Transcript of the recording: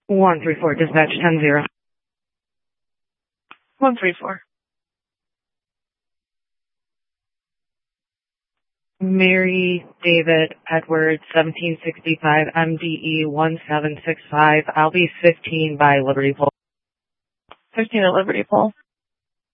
134, dispatch 10-0. 134. Mary David Edwards, 1765, MDE 1765. I'll be 15 by Liberty Pole. 15 at Liberty Pole.